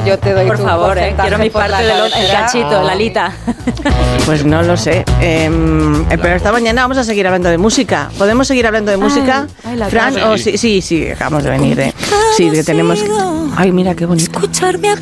yo te doy por favor, quiero mi parte del cachito, Lalita. Pues no lo sé. Pero esta mañana vamos a seguir hablando de música. ¿Podemos seguir hablando de música? Fran, sí, acabamos de venir. Sí, que tenemos... Ay, mira qué bonito.